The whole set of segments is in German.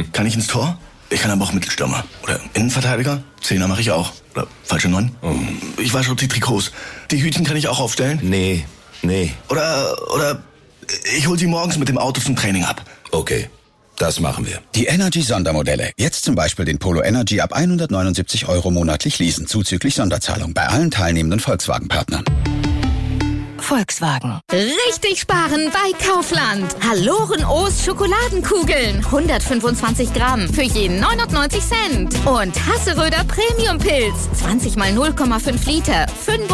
Kann ich ins Tor? Ich kann aber auch Mittelstürmer. Oder Innenverteidiger. Zehner mache ich auch. Oder falsche 9. Ich wasche auch die Trikots. Die Hütchen kann ich auch aufstellen. Nee. Oder ich hol sie morgens mit dem Auto zum Training ab. Okay, das machen wir. Die Energy-Sondermodelle. Jetzt zum Beispiel den Polo Energy ab 179 € monatlich leasen, zuzüglich Sonderzahlung bei allen teilnehmenden Volkswagen-Partnern. Volkswagen. Richtig sparen bei Kaufland. Haloren-O's Schokoladenkugeln. 125 Gramm für jeden 99 Cent. Und Hasseröder Premium-Pilz. 20 mal 0,5 Liter.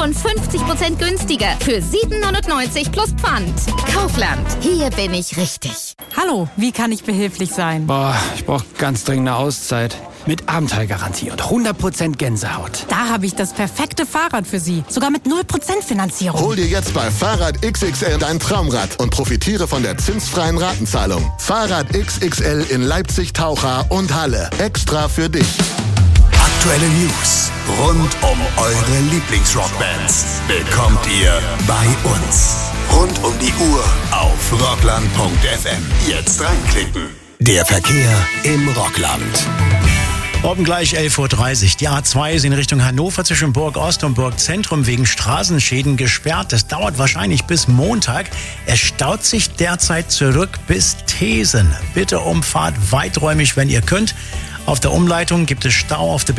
55% günstiger für 7,99 plus Pfand. Kaufland. Hier bin ich richtig. Hallo, wie kann ich behilflich sein? Ich brauche ganz dringend eine Auszeit. Mit Abenteuergarantie und 100% Gänsehaut. Da habe ich das perfekte Fahrrad für Sie. Sogar mit 0% Finanzierung. Hol dir jetzt bei Fahrrad XXL dein Traumrad und profitiere von der zinsfreien Ratenzahlung. Fahrrad XXL in Leipzig, Taucha und Halle. Extra für dich. Aktuelle News rund um eure Lieblingsrockbands bekommt ihr bei uns. Rund um die Uhr auf rockland.fm. Jetzt reinklicken. Der Verkehr im Rockland. Oben gleich 11:30 Uhr. Die A2 ist in Richtung Hannover zwischen Burg Ost und Burg Zentrum wegen Straßenschäden gesperrt. Das dauert wahrscheinlich bis Montag. Es staut sich derzeit zurück bis Thesen. Bitte umfahrt weiträumig, wenn ihr könnt. Auf der Umleitung gibt es Stau auf der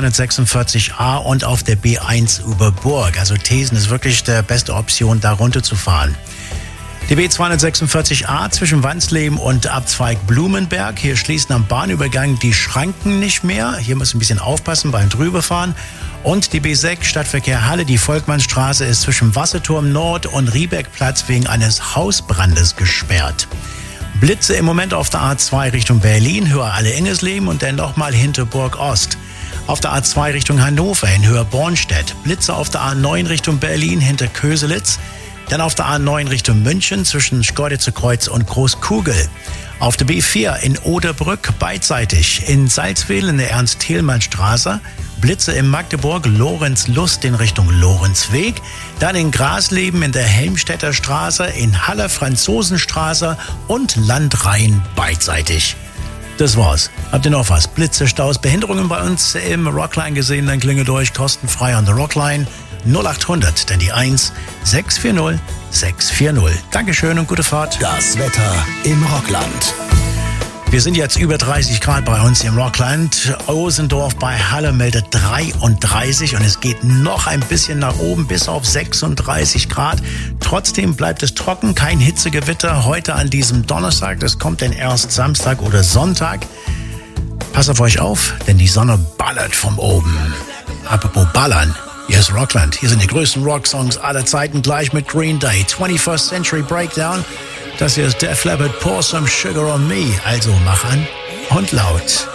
B246a und auf der B1 über Burg. Also Thesen ist wirklich die beste Option, da runterzufahren. Die B246a zwischen Wansleben und Abzweig Blumenberg. Hier schließen am Bahnübergang die Schranken nicht mehr. Hier muss ein bisschen aufpassen beim Drüberfahren. Und die B6 Stadtverkehr Halle, die Volkmannstraße ist zwischen Wasserturm Nord und Riebeckplatz wegen eines Hausbrandes gesperrt. Blitze im Moment auf der A2 Richtung Berlin, Höher Alle-Engesleben und dann nochmal hinter Burg Ost. Auf der A2 Richtung Hannover in Höher Bornstedt. Blitze auf der A9 Richtung Berlin hinter Köselitz. Dann auf der A9 Richtung München zwischen Schkeuditzer Kreuz und Großkugel. Auf der B4 in Oderbrück beidseitig. In Salzwedel in der Ernst-Thielmann-Straße. Blitze in Magdeburg, Lorenz-Lust in Richtung Lorenzweg. Dann in Grasleben in der Helmstädter Straße, in Halle Franzosenstraße und Landrhein beidseitig. Das war's. Habt ihr noch was? Blitze, Staus, Behinderungen bei uns im Rockline gesehen? Dann klinge durch, kostenfrei an der Rockline. 0800, dann die 1 640 640. Dankeschön und gute Fahrt. Das Wetter im Rockland. Wir sind jetzt über 30 Grad bei uns im Rockland. Osendorf bei Halle meldet 33 und es geht noch ein bisschen nach oben bis auf 36 Grad. Trotzdem bleibt es trocken, kein Hitzegewitter heute an diesem Donnerstag. Das kommt dann erst Samstag oder Sonntag. Passt auf euch auf, denn die Sonne ballert von oben. Apropos ballern. Hier ist Rockland. Hier sind die größten Rocksongs aller Zeiten, gleich mit Green Day. 21st Century Breakdown. Das hier ist Def Leppard, Pour Some Sugar on Me. Also mach an und laut.